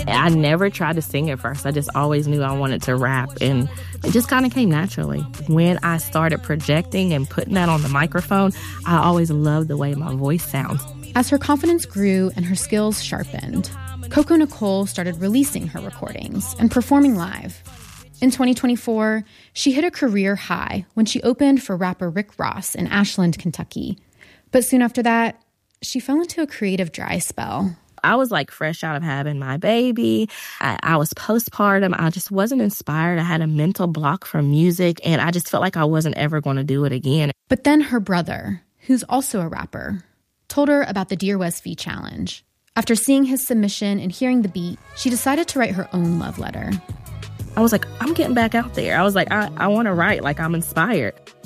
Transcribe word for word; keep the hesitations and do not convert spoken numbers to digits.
I never tried to sing at first. I just always knew I wanted to rap, and it just kind of came naturally. When I started projecting and putting that on the microphone, I always loved the way my voice sounds. As her confidence grew and her skills sharpened, Coco Nicole started releasing her recordings and performing live. In twenty twenty-four, she hit a career high when she opened for rapper Rick Ross in Ashland, Kentucky. But soon after that, she fell into a creative dry spell. I was like fresh out of having my baby. I, I was postpartum. I just wasn't inspired. I had a mental block from music, and I just felt like I wasn't ever going to do it again. But then her brother, who's also a rapper, told her about the Dear West V Challenge. After seeing his submission and hearing the beat, she decided to write her own love letter. I was like, I'm getting back out there. I was like, I, I want to write, like I'm inspired.